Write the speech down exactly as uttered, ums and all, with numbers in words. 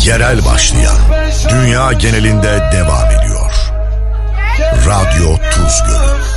yerel başlayan, dünya genelinde devam ediyor. Radyo Tuz Gölü.